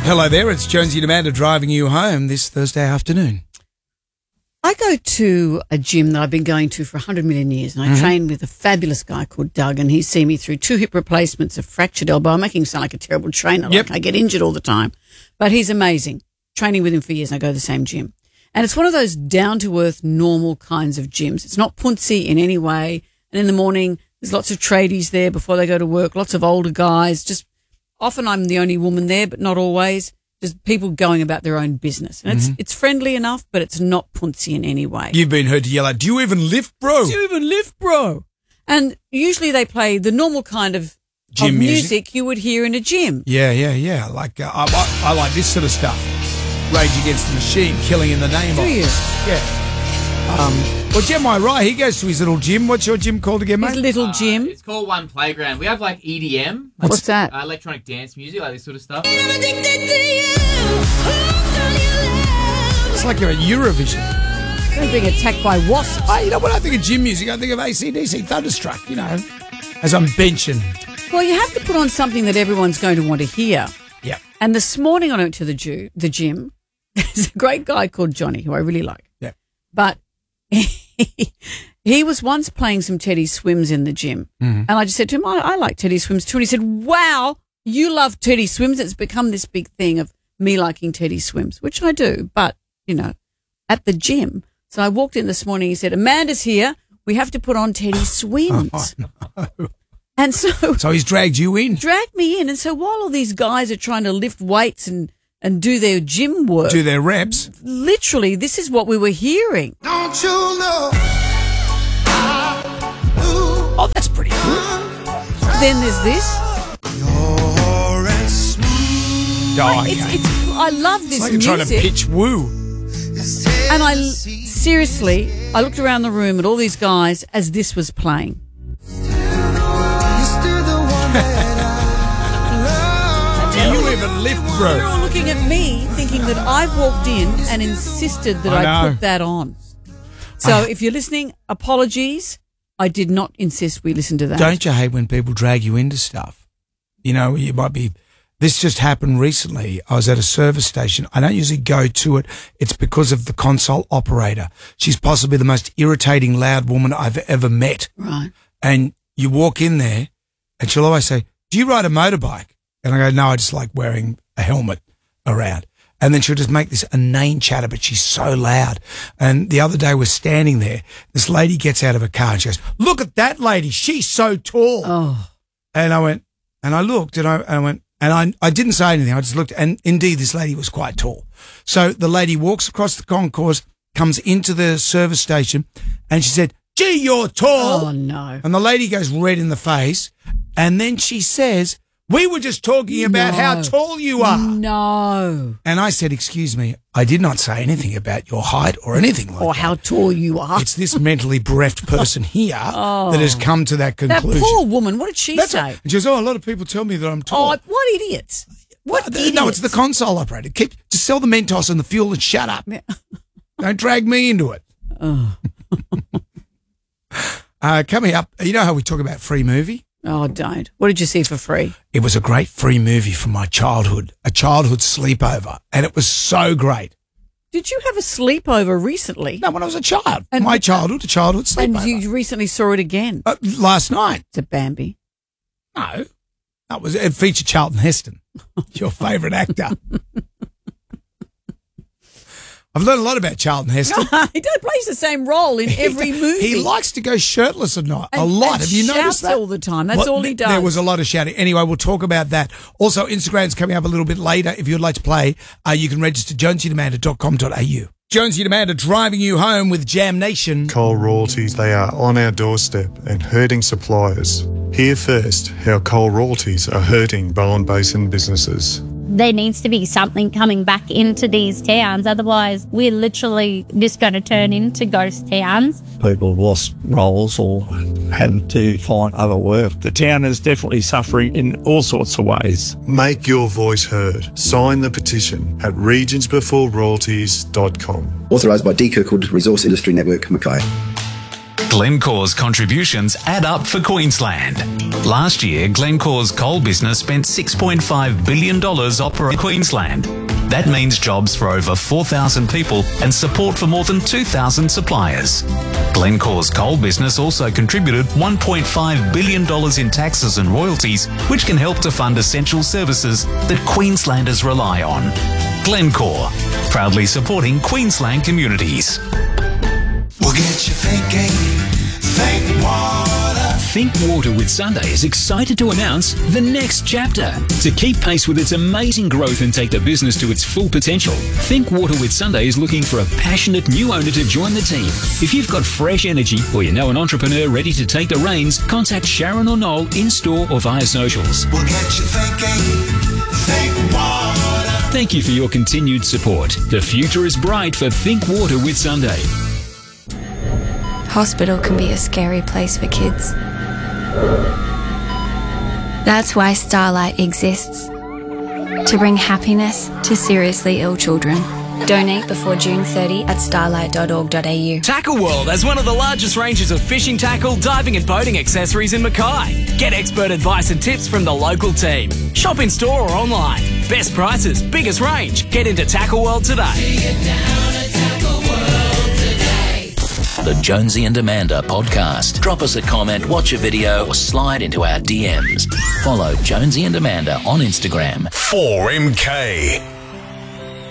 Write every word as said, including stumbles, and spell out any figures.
Hello there, it's Jonesy and Amanda driving you home this Thursday afternoon. I go to a gym that I've been going to for one hundred million years, and I mm-hmm. train with a fabulous guy called Doug, and he's seen me through two hip replacements, a fractured elbow. I'm making him sound like a terrible trainer, yep. like I get injured all the time. But he's amazing. Training with him for years, and I go to the same gym. And it's one of those down-to-earth, normal kinds of gyms. It's not puntsy in any way. And in the morning, there's lots of tradies there before they go to work, lots of older guys. Just often I'm the only woman there, but not always. Just people going about their own business. And it's mm-hmm. it's friendly enough, but it's not puntsy in any way. You've been heard to yell out, do you even lift, bro? Do you even lift, bro? And usually they play the normal kind of, gym of music. music you would hear in a gym. Yeah, yeah, yeah. Like uh, I, I, I like this sort of stuff. Rage Against the Machine, Killing in the Name Do of. Do you? Yeah. Um, well, Jeremiah Wright, he goes to his little gym. What's your gym called again, mate? His little Uh, gym. It's called One Playground. We have like E D M. What's, What's that? Uh, electronic dance music, like this sort of stuff. It's like you're at Eurovision. They're being attacked by wasps. Oh, you know, when I think of gym music, I think of A C D C, Thunderstruck, you know, as I'm benching. Well, you have to put on something that everyone's going to want to hear. Yeah. And this morning I went to the, Jew, the gym. There's a great guy called Johnny who I really like. Yeah. But he, he was once playing some Teddy Swims in the gym. Mm-hmm. And I just said to him, I, I like Teddy Swims too. And he said, wow, you love Teddy Swims. It's become this big thing of me liking Teddy Swims, which I do. But, you know, at the gym. So I walked in this morning. He said, Amanda's here. We have to put on Teddy Swims. Oh, no. And so, so he's dragged you in. Dragged me in. And so while all these guys are trying to lift weights and, and do their gym work. Do their reps. Literally, this is what we were hearing. Don't you know? Oh, that's pretty good. Then there's this. You're as smooth. Oh, it's, okay. it's, I love this it's like music. You're trying to pitch woo. And I, seriously, I looked around the room at all these guys as this was playing. Do you even lift, bro? They're all looking at me thinking that I've walked in and insisted that I, I put that on. So I, if you're listening, apologies. I did not insist we listen to that. Don't you hate when people drag you into stuff? You know, you might be, this just happened recently. I was at a service station. I don't usually go to it. It's because of the console operator. She's possibly the most irritating, loud woman I've ever met. Right. And you walk in there and she'll always say, do you ride a motorbike? And I go, no, I just like wearing a helmet around. And then she'll just make this inane chatter, but she's so loud. And the other day we're standing there. This lady gets out of her car and she goes, look at that lady. She's so tall. Oh. And I went, and I looked and I, and I went, and I, I didn't say anything. I just looked, and indeed this lady was quite tall. So the lady walks across the concourse, comes into the service station, and she said, gee, you're tall. Oh, no. And the lady goes red in the face. And then she says, we were just talking about no. how tall you are. No. And I said, excuse me, I did not say anything about your height or anything like or that. Or how tall you are. It's this mentally bereft person here oh. that has come to that conclusion. That poor woman, what did she That's say? A, and she goes, oh, a lot of people tell me that I'm tall. Oh, what idiots. What uh, idiots? No, it's the console operator. Keep, just sell the Mentos and the fuel and shut up. Yeah. Don't drag me into it. Oh. uh, coming up, you know how we talk about free movie? Oh, don't. What did you see for free? It was a great free movie from my childhood, a childhood sleepover, and it was so great. Did you have a sleepover recently? No, when I was a child. And, my childhood, a childhood sleepover. And you recently saw it again? Uh, last night. It's a Bambi. No. That was, it featured Charlton Heston, your favourite actor. I've learned a lot about Charlton Heston. He plays the same role in every movie. He likes to go shirtless at night. And, a lot. And Have you noticed that? all the time. That's well, all he does. There was a lot of shouting. Anyway, we'll talk about that. Also, Instagram's coming up a little bit later. If you'd like to play, uh, you can register jonesy and amanda dot com dot a u. Jonesy and Amanda driving you home with Jam Nation. Coal royalties, they are on our doorstep and hurting suppliers. Hear first how coal royalties are hurting Bowen Basin businesses. There needs to be something coming back into these towns, otherwise we're literally just going to turn into ghost towns. People have lost roles or had to find other work. The town is definitely suffering in all sorts of ways. Make your voice heard. Sign the petition at regions before royalties dot com. Authorised by D. Kirkwood Resource Industry Network, Mackay. Glencore's contributions add up for Queensland. Last year, Glencore's coal business spent six point five billion dollars operating Queensland. That means jobs for over four thousand people and support for more than two thousand suppliers. Glencore's coal business also contributed one point five billion dollars in taxes and royalties, which can help to fund essential services that Queenslanders rely on. Glencore, proudly supporting Queensland communities. We'll get you thinking. Think water. Think Water with Sunday is excited to announce the next chapter. To keep pace with its amazing growth and take the business to its full potential, Think Water with Sunday is looking for a passionate new owner to join the team. If you've got fresh energy or you know an entrepreneur ready to take the reins, contact Sharon or Noel in-store or via socials. We'll get you thinking. Think water. Thank you for your continued support. The future is bright for Think Water with Sunday. Hospital can be a scary place for kids. That's why Starlight exists. To bring happiness to seriously ill children. Donate before June thirtieth at starlight dot org dot a u. Tackle World has one of the largest ranges of fishing tackle, diving and boating accessories in Mackay. Get expert advice and tips from the local team. Shop in store or online. Best prices, biggest range. Get into Tackle World today. The Jonesy and Amanda podcast. Drop us a comment, watch a video, or slide into our D Ms. Follow Jonesy and Amanda on Instagram. four M K.